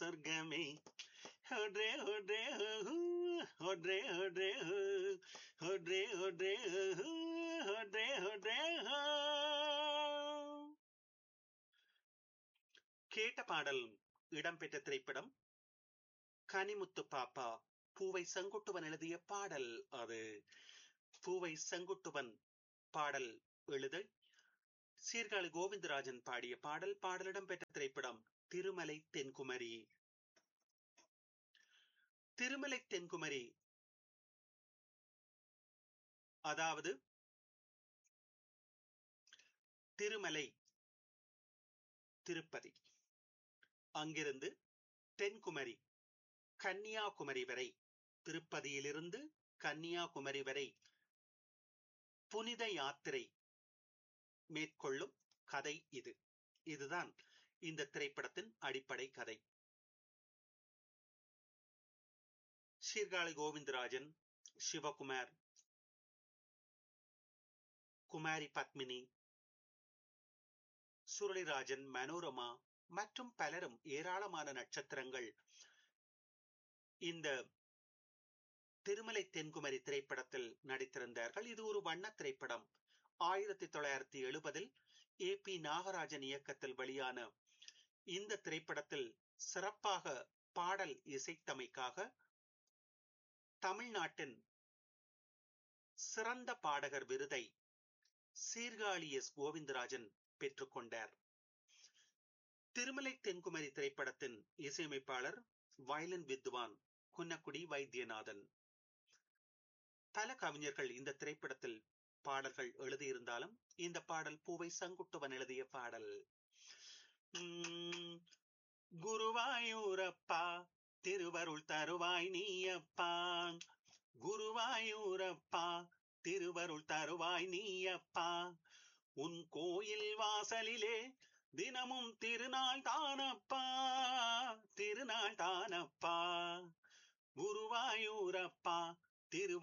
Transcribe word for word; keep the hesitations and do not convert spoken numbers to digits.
சொர்க்கமே ஒன்றே ஒன்றே ஹூ, ஒன்றே ஒன்றே ஹூ, ஒன்றே ஒன்றே ஹூ, ஒன்றே ஒன்றே ஹூ. கேட்ட பாடல் இடம்பெற்ற திரைப்படம் கனிமுத்து பாப்பா. பூவை செங்குட்டுவன் எழுதிய பாடல் அது. பூவை செங்குட்டுவன் பாடல் எழுத சீர்காழி கோவிந்தராஜன் பாடிய பாடல். பாடலிடம் பெற்ற திரைப்படம் திருமலை தென்குமரி. திருமலை தென்குமரி அதாவது திருமலை திருப்பதி, அங்கிருந்து தென்குமரி கன்னியாகுமரி வரை, திருப்பதியிலிருந்து கன்னியாகுமரி வரை புனித யாத்திரை மேற்கொள்ளும் கதை இது. இதுதான் இந்த திரைப்படத்தின் அடிப்படை கதை. சீர்காழி கோவிந்தராஜன், சிவகுமார், குமாரி பத்மினி, சுரளிராஜன், மனோரமா மற்றும் பலரும், ஏராளமான நட்சத்திரங்கள் இந்த திருமலை தென்குமரி திரைப்படத்தில் நடித்திருந்தார்கள். இது ஒரு வண்ண திரைப்படம். ஆயிரத்தி தொள்ளாயிரத்தி எழுபதில் ஏ பி நாகராஜன் இயக்கத்தில் வெளியான இந்த திரைப்படத்தில் சிறப்பாக பாடல் இசைத்தமைக்காக தமிழ்நாட்டின் சிறந்த பாடகர் விருதை சீர்காழி எஸ் கோவிந்தராஜன் பெற்றுக்கொண்டார். திருமலை தென்குமரி திரைப்படத்தின் இசையமைப்பாளர் வயலின் வித்வான் குன்னக்குடி வைத்தியநாதன். பல கவிஞர்கள் இந்த திரைப்படத்தில் பாடல்கள் எழுதியிருந்தாலும் இந்த பாடல் பூவை செங்குட்டுவன் எழுதிய பாடல். உம் குருவாயூரப்பா திருவருள் தருவாய் நீயப்பா, குருவாயூரப்பா திருவருள் தருவாய் நீயப்பா, உன் கோயில் வாசலிலே தினமும் திருநாள் தானப்பா, திருநாள் தானப்பா, குருவாயூரப்பா திரு